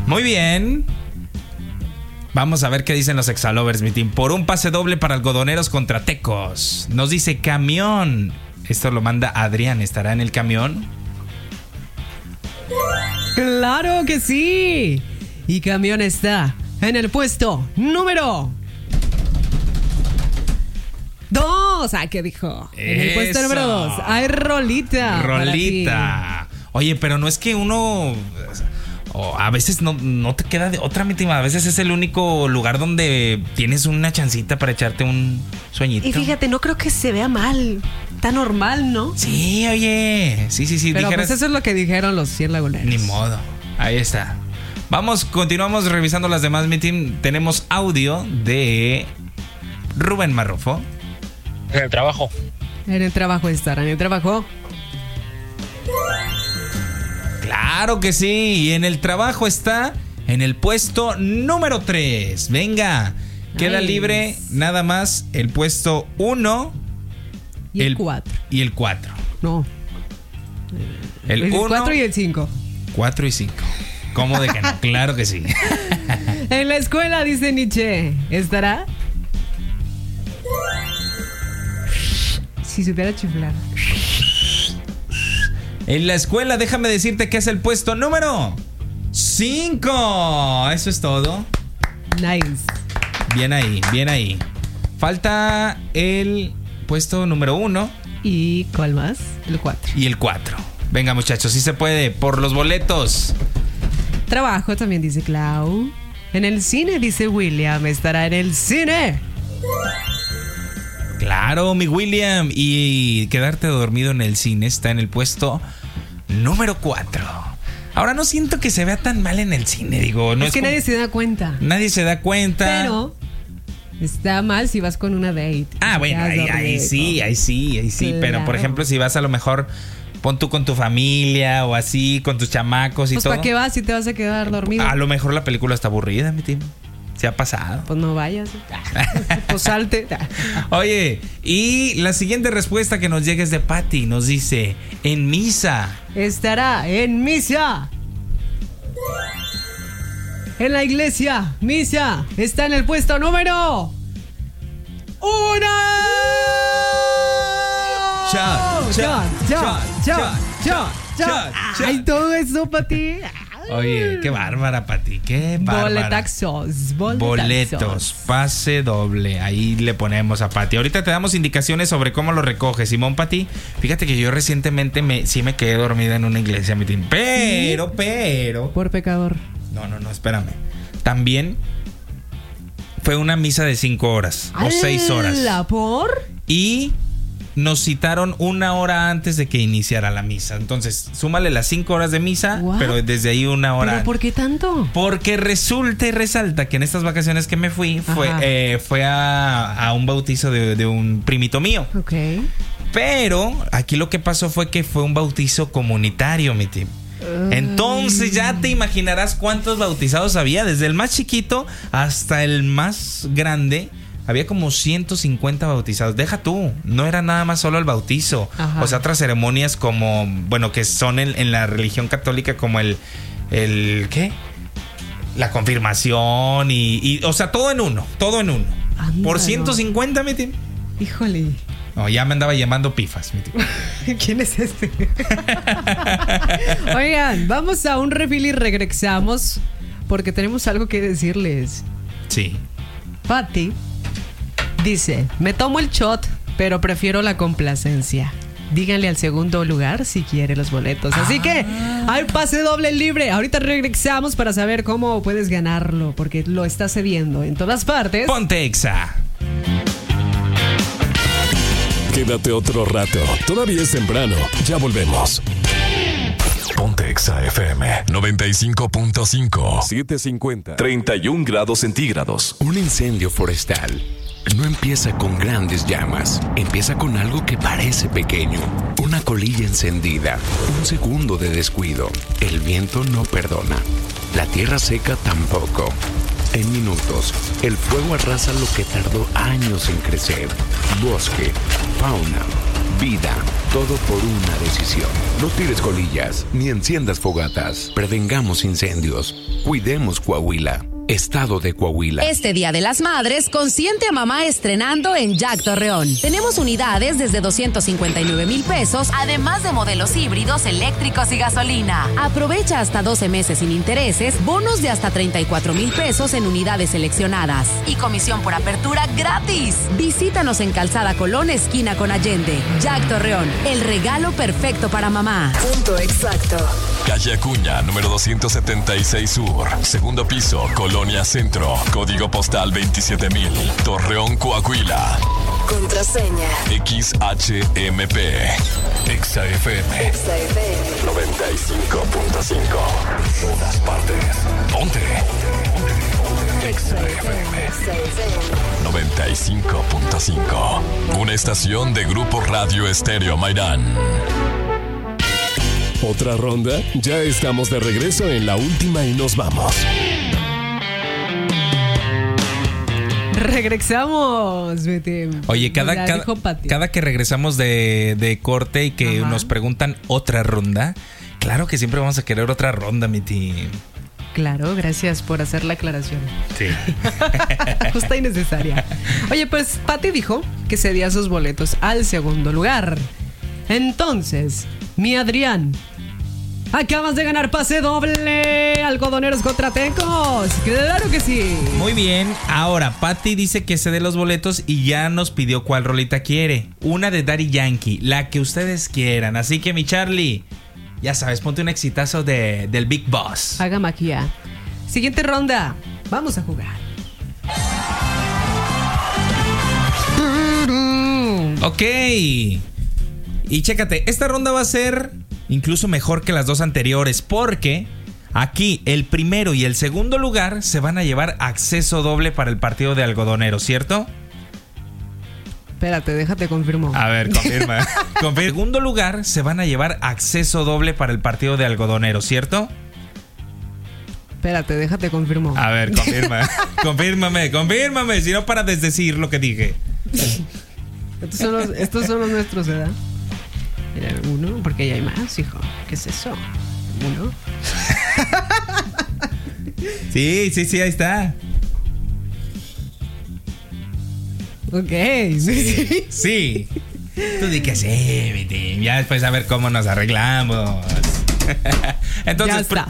Muy bien. Vamos a ver qué dicen los Exalovers, mi team. Por un pase doble para Algodoneros contra Tecos. Nos dice camión. Esto lo manda Adrián. ¿Estará en el camión? ¡Claro que sí! Y camión está en el puesto número 2. ¿Qué dijo? En el puesto número 2. Hay rolita. Rolita. Oye, pero no es que uno... a veces no te queda de otra, mi team. A veces es el único lugar donde tienes una chancita para echarte un sueñito. Y fíjate, no creo que se vea mal. Está normal, ¿no? Sí, oye. Sí. Pero dijeras, pues eso es lo que dijeron los 100 laguneros. Ni modo. Ahí está. Continuamos revisando las demás, mi team. Tenemos audio de Rubén Marrufo. En el trabajo. En el trabajo estará. En el trabajo. Claro que sí. Y en el trabajo está en el puesto número 3. Venga. Queda libre nada más el puesto 1. Y el 4. Y el 4. No. El 1. 4 y el 5. 4 y 5. ¿Cómo de que no? Claro que sí. En la escuela, dice Nietzsche, ¿estará? Si supiera chiflar. En la escuela, déjame decirte que es el puesto número 5. Eso es todo. Nice. Bien ahí. Falta el puesto número 1. ¿Y cuál más? El 4. Y el 4. Venga, muchachos, sí se puede. Por los boletos. Trabajo, también dice Clau. En el cine, dice William. ¿Estará en el cine? Claro, mi William. Y quedarte dormido en el cine está en el puesto número 4. Ahora no siento que se vea tan mal en el cine, digo. No es que nadie se da cuenta. Nadie se da cuenta. Pero está mal si vas con una date. Bueno, ahí sí. Claro. Pero por ejemplo, si vas a lo mejor, pon tú con tu familia o así, con tus chamacos y pues todo. ¿para qué vas si te vas a quedar dormido? A lo mejor la película está aburrida, mi team. Se ha pasado. Pues no vayas. Pues salte. Oye, y la siguiente respuesta que nos llega es de Patty. Nos dice, en misa. Estará en misa. En la iglesia, misa. Está en el puesto número 1. Ay, todo eso, Pati. Oye, qué bárbara, Pati, qué bárbara. Boletos, pase doble. Ahí le ponemos a Pati. Ahorita te damos indicaciones sobre cómo lo recoges, Simón, Pati. Fíjate que yo recientemente sí me quedé dormida en una iglesia, mi team. Pero. Por pecador. No, espérame. También fue una misa de 5 horas o 6 horas. ¿Por? Y nos citaron 1 hora antes de que iniciara la misa. Entonces, súmale las 5 horas de misa, pero desde ahí 1 hora. ¿Pero por qué tanto? Porque resulta y resalta que en estas vacaciones que me fui fue a un bautizo de un primito mío. Ok. Pero aquí lo que pasó fue que fue un bautizo comunitario, mi team. Entonces ya te imaginarás cuántos bautizados había, desde el más chiquito hasta el más grande. Había como 150 bautizados. Deja tú, no era nada más solo el bautizo. O sea, otras ceremonias como, bueno, que son en la religión católica como el ¿qué? La confirmación y o sea, todo en uno. Ándalo. Por 150, mi team. Híjole. No, ya me andaba llamando Pifas, mi team. ¿Quién es este? Oigan, vamos a un refill y regresamos porque tenemos algo que decirles. Sí. Pati dice, me tomo el shot, pero prefiero la complacencia. Díganle al segundo lugar si quiere los boletos. Así que hay pase doble libre. Ahorita regresamos para saber cómo puedes ganarlo, porque lo está cediendo en todas partes. Ponte Exa. Quédate otro rato. Todavía es temprano. Ya volvemos. Ponte Exa FM 95.5 750 31 grados centígrados. Un incendio forestal no empieza con grandes llamas. Empieza con algo que parece pequeño. Una colilla encendida. Un segundo de descuido. El viento no perdona. La tierra seca tampoco. En minutos, el fuego arrasa lo que tardó años en crecer. Bosque, fauna, Vida, todo por una decisión. No tires colillas ni enciendas fogatas. Prevengamos incendios. Cuidemos Coahuila. Estado de Coahuila. Este Día de las Madres, consiente a mamá estrenando en Jack Torreón. Tenemos unidades desde 259,000 pesos, además de modelos híbridos, eléctricos y gasolina. Aprovecha hasta 12 meses sin intereses, bonos de hasta 34,000 pesos en unidades seleccionadas y comisión por apertura gratis. Visítanos en Calzada Colón, esquina con Allende. Jack Torreón, el regalo perfecto para mamá. Punto exacto. Calle Acuña, número 276 Sur. Segundo piso, Colonia Centro. Código postal 27,000. Torreón, Coahuila. Contraseña. XHMP. XFM. 95.5. Todas partes. Ponte. XFM 95.5. Una estación de Grupo Radio Estéreo Mairán. ¿Otra ronda? Ya estamos de regreso en la última y nos vamos. Regresamos, Betty. Oye, cada que regresamos de corte y que nos preguntan otra ronda, claro que siempre vamos a querer otra ronda, mi team. Claro, gracias por hacer la aclaración. Sí. Justa y necesaria. Oye, pues Pati dijo que cedía sus boletos al segundo lugar. Entonces, mi Adrián, acabas de ganar pase doble. Algodoneros contra Tecos. Claro que sí. Muy bien. Ahora, Pati dice que cede los boletos y ya nos pidió cuál rolita quiere. Una de Daddy Yankee, la que ustedes quieran. Así que, mi Charlie, ya sabes, ponte un exitazo del Big Boss. Haga magia. Siguiente ronda. Vamos a jugar. Ok. Y chécate, esta ronda va a ser incluso mejor que las dos anteriores, porque aquí el primero y el segundo lugar se van a llevar acceso doble para el partido de Algodoneros, ¿cierto? Espérate, déjate confirmo. A ver, confirma. En segundo lugar se van a llevar acceso doble para el partido de Algodoneros, ¿cierto? Espérate, déjate confirmo. A ver, confirma. confírmame, si no para desdecir lo que dije. Estos son los nuestros, ¿verdad? Mira, uno, porque ya hay más, hijo. ¿Qué es eso? Uno. Sí, ahí está. Ok, sí. Tú di que sí, mi team. Ya después a ver cómo nos arreglamos. Entonces, ya está.